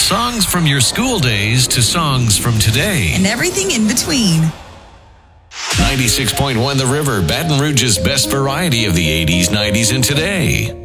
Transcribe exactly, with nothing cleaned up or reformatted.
Songs from your school days to songs from today. And everything in between. ninety-six point one The River, Baton Rouge's best variety of the eighties, nineties, and today.